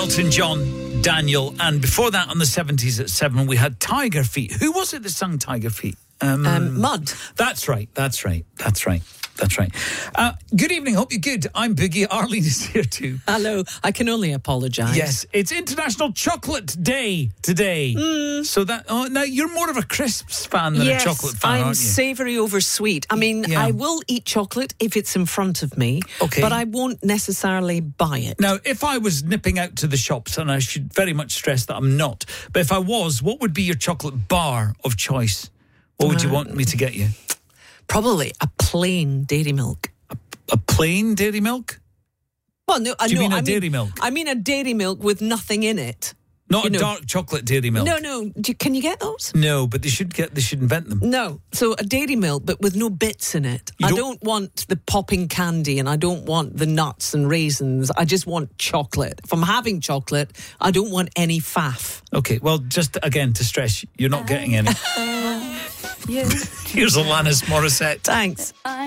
Elton John, Daniel, and before that on the 70s at 7 we had Tiger Feet. Who was it that sung Tiger Feet? Mud. That's right. Good evening, hope you're good. I'm Biggie, Arlene is here too. Hello, I can only apologise. Yes, it's International Chocolate Day today. So that, now you're more of a crisps fan than a chocolate fan, I'm aren't you? savoury over sweet. I mean, Yeah. I will eat chocolate if it's in front of me, Okay. but I won't necessarily buy it. Now, if I was nipping out to the shops, and I should very much stress that I'm not, but if I was, what would be your chocolate bar of choice? What would you want me to get you? Probably a plain dairy milk. A plain dairy milk? Well, no, Do you mean a dairy milk? I mean a dairy milk with nothing in it. Not a dark chocolate dairy milk? No. Can you get those? No, but they should invent them. No. So a dairy milk, but with no bits in it. I don't want the popping candy and I don't want the nuts and raisins. I just want chocolate. If I'm having chocolate, I don't want any faff. Okay, well, just again to stress, you're not getting any. Yeah. Here's Alanis Morissette. Thanks.